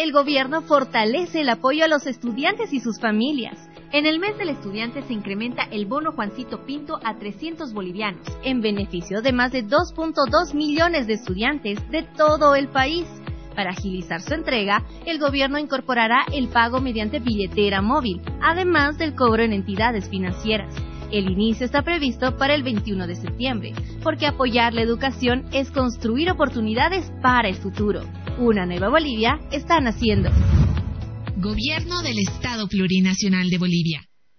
el gobierno fortalece el apoyo a los estudiantes y sus familias. En el mes del estudiante se incrementa el bono Juancito Pinto a 300 bolivianos, en beneficio de más de 2.2 millones de estudiantes de todo el país. Para agilizar su entrega, el gobierno incorporará el pago mediante billetera móvil, además del cobro en entidades financieras. El inicio está previsto para el 21 de septiembre, porque apoyar la educación es construir oportunidades para el futuro. Una nueva Bolivia está naciendo. Gobierno del Estado Plurinacional de Bolivia.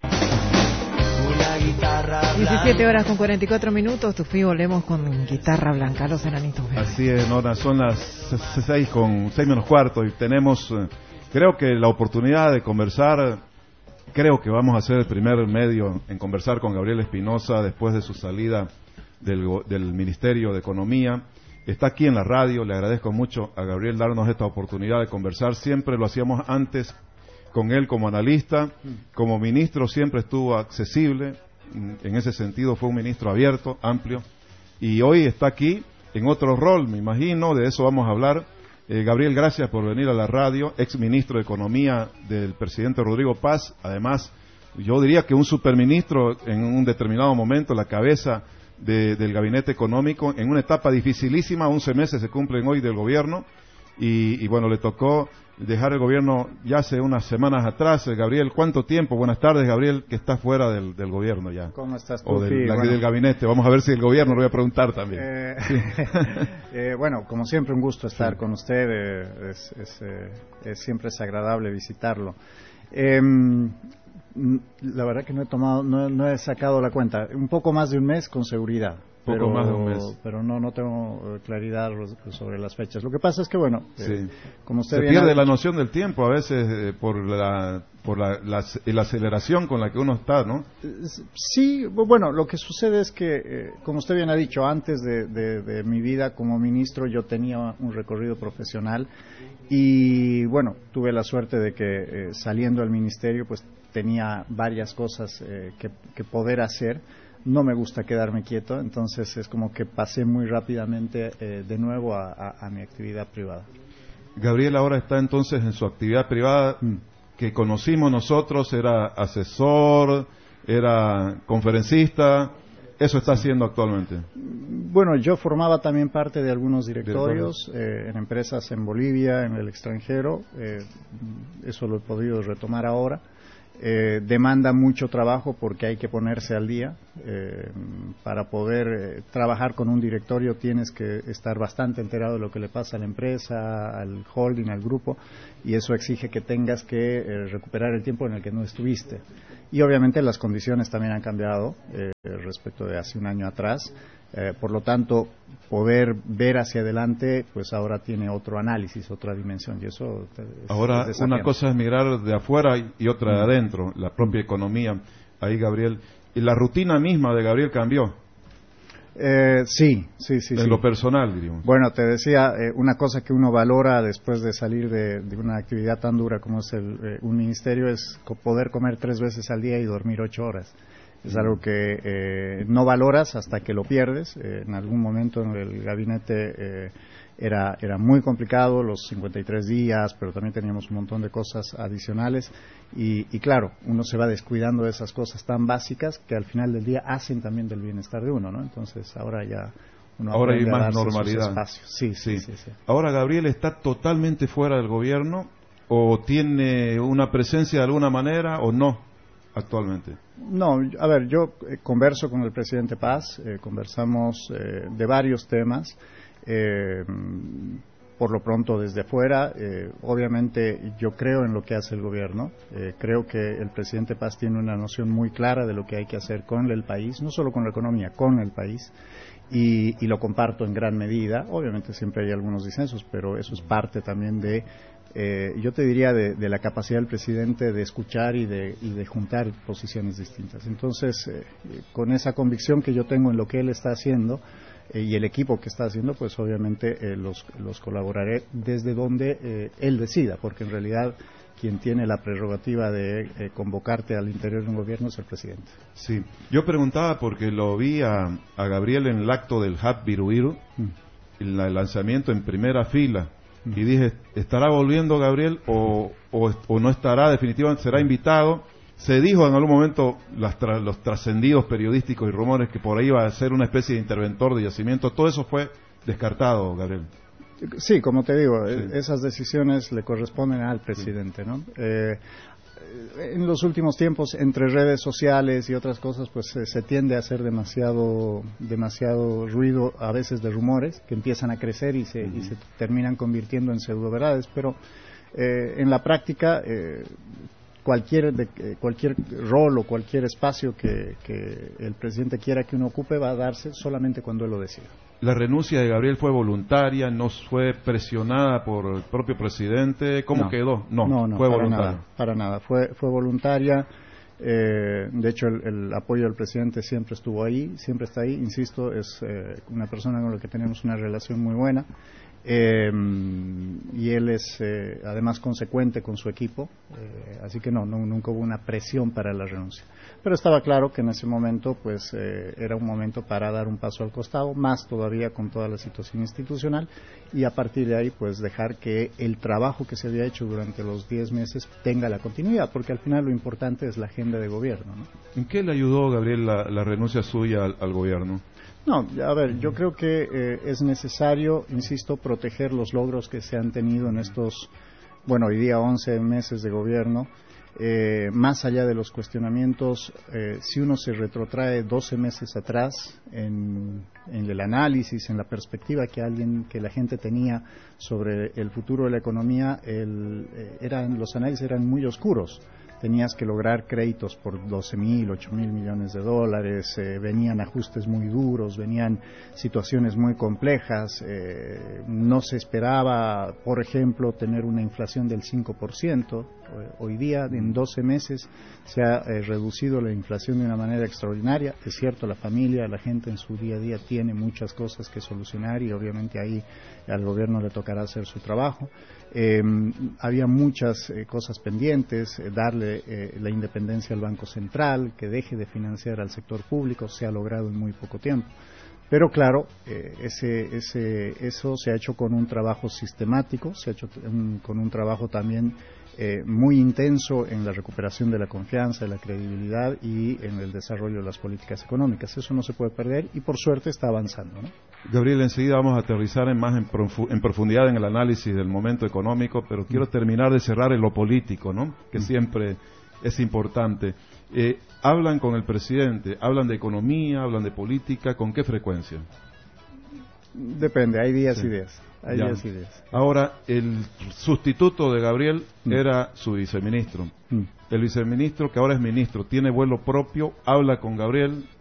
17 horas con 44 minutos, Tufi, volvemos con Guitarra Blanca, Los Enanitos Verdes. Así es, Nora, son las 6 menos cuarto y tenemos, creo que la oportunidad de conversar. Creo que vamos a ser el primer medio en conversar con Gabriel Espinosa después de su salida del Ministerio de Economía. Está aquí en la radio, le agradezco mucho a Gabriel darnos esta oportunidad de conversar. Siempre lo hacíamos antes con él como analista, como ministro siempre estuvo accesible, en ese sentido fue un ministro abierto, amplio, y hoy está aquí en otro rol, me imagino, de eso vamos a hablar. Gabriel, gracias por venir a la radio, ex ministro de Economía del presidente Rodrigo Paz, además yo diría que un superministro en un determinado momento, la cabeza del gabinete económico, en una etapa dificilísima, 11 meses se cumplen hoy del gobierno, y bueno, le tocó dejar el gobierno ya hace unas semanas atrás. Gabriel, ¿cuánto tiempo? Buenas tardes, Gabriel, que está fuera del gobierno ya. ¿Cómo estás, o del gabinete. Vamos a ver si el gobierno lo voy a preguntar también. Sí. Bueno, como siempre, un gusto estar con usted. Siempre es agradable visitarlo. La verdad que no he sacado la cuenta. Un poco más de un mes con seguridad. Más de un mes. Pero no tengo claridad sobre las fechas. Lo que pasa es que, bueno, sí. Como usted se pierde la noción del tiempo a veces por la aceleración con la que uno está, ¿no? Sí, bueno, lo que sucede es que, como usted bien ha dicho, antes de mi vida como ministro yo tenía un recorrido profesional y, bueno, tuve la suerte de que saliendo del ministerio pues tenía varias cosas que poder hacer. No me gusta quedarme quieto, entonces es como que pasé muy rápidamente de nuevo a mi actividad privada. Gabriel ahora está entonces en su actividad privada que conocimos nosotros, era asesor, era conferencista, ¿eso está haciendo actualmente? Bueno, yo formaba también parte de algunos directorios en empresas en Bolivia, en el extranjero, eso lo he podido retomar ahora. Demanda mucho trabajo porque hay que ponerse al día. Para poder trabajar con un directorio tienes que estar bastante enterado de lo que le pasa a la empresa, al holding, al grupo, y eso exige que tengas que recuperar el tiempo en el que no estuviste. Y obviamente las condiciones también han cambiado respecto de hace un año atrás. Por lo tanto, poder ver hacia adelante, pues ahora tiene otro análisis, otra dimensión, y eso ahora una cosa es mirar de afuera y otra de adentro, la propia economía. Ahí, Gabriel, y la rutina misma de Gabriel cambió. Sí. En lo personal, diríamos. Bueno, te decía, una cosa que uno valora después de salir de una actividad tan dura como es un ministerio es poder comer 3 veces al día y dormir 8 horas. Es algo que no valoras hasta que lo pierdes. En algún momento en el gabinete era muy complicado, los 53 días, pero también teníamos un montón de cosas adicionales. Y claro, uno se va descuidando de esas cosas tan básicas que al final del día hacen también del bienestar de uno, ¿no? Entonces ahora ya uno ahora hay aprende a más darse normalidad. sus espacios. Sí. Ahora, Gabriel, ¿está totalmente fuera del gobierno o tiene una presencia de alguna manera o no? Actualmente. No, a ver, yo converso con el presidente Paz, conversamos de varios temas, por lo pronto desde afuera. Obviamente yo creo en lo que hace el gobierno, creo que el presidente Paz tiene una noción muy clara de lo que hay que hacer con el país, no solo con la economía, con el país, y lo comparto en gran medida. Obviamente siempre hay algunos disensos, pero eso es parte también de yo te diría de la capacidad del presidente de escuchar y de juntar posiciones distintas. Entonces, con esa convicción que yo tengo en lo que él está haciendo y el equipo que está haciendo, pues obviamente los colaboraré desde donde él decida, porque en realidad quien tiene la prerrogativa de convocarte al interior de un gobierno es el presidente. Sí, yo preguntaba porque lo vi a Gabriel en el acto del Hub Viruiru, el lanzamiento en primera fila. y dije, ¿estará volviendo Gabriel o no estará? Definitivamente será invitado. Se dijo en algún momento los trascendidos periodísticos y rumores que por ahí iba a ser una especie de interventor de yacimiento. Todo eso fue descartado, Gabriel. Sí, como te digo, sí. Esas decisiones le corresponden al presidente, ¿no? En los últimos tiempos, entre redes sociales y otras cosas, pues se tiende a hacer demasiado ruido, a veces de rumores, que empiezan a crecer y se terminan convirtiendo en pseudo-verdades, pero en la práctica, cualquier rol o cualquier espacio que el presidente quiera que uno ocupe va a darse solamente cuando él lo decida. ¿La renuncia de Gabriel fue voluntaria? ¿No fue presionada por el propio presidente? ¿Cómo quedó? No, fue voluntaria. Para nada. Fue voluntaria. De hecho, el apoyo del presidente siempre estuvo ahí, siempre está ahí. Insisto, es una persona con la que tenemos una relación muy buena. Y él es además consecuente con su equipo, así que nunca hubo una presión para la renuncia, pero estaba claro que en ese momento pues era un momento para dar un paso al costado, más todavía con toda la situación institucional, y a partir de ahí pues dejar que el trabajo que se había hecho durante los 10 meses tenga la continuidad, porque al final lo importante es la agenda de gobierno, ¿no? ¿En qué le ayudó, Gabriel, la renuncia suya al gobierno? No, a ver, yo creo que es necesario, insisto, proteger los logros que se han tenido en estos, hoy día 11 meses de gobierno. Más allá de los cuestionamientos, si uno se retrotrae 12 meses atrás en el análisis, en la perspectiva que la gente tenía sobre el futuro de la economía, los análisis eran muy oscuros. Tenías que lograr créditos por 12.000, 8.000 millones de dólares, venían ajustes muy duros, venían situaciones muy complejas, no se esperaba, por ejemplo, tener una inflación del 5%. Hoy día, en 12 meses, se ha reducido la inflación de una manera extraordinaria. Es cierto, la familia, la gente en su día a día tiene muchas cosas que solucionar y obviamente ahí al gobierno le tocará hacer su trabajo. Había muchas cosas pendientes, darle la independencia al Banco Central, que deje de financiar al sector público, se ha logrado en muy poco tiempo. Pero claro, eso se ha hecho con un trabajo sistemático, se ha hecho con un trabajo también muy intenso en la recuperación de la confianza, de la credibilidad y en el desarrollo de las políticas económicas. Eso no se puede perder y por suerte está avanzando, ¿no? Gabriel, enseguida vamos a aterrizar en profundidad en el análisis del momento económico, pero quiero terminar de cerrar en lo político, ¿no? Que siempre es importante. Hablan con el presidente, hablan de economía, hablan de política, ¿con qué frecuencia? Depende, hay días y días. Ahora, el sustituto de Gabriel era su viceministro. El viceministro, que ahora es ministro, tiene vuelo propio, habla con Gabriel,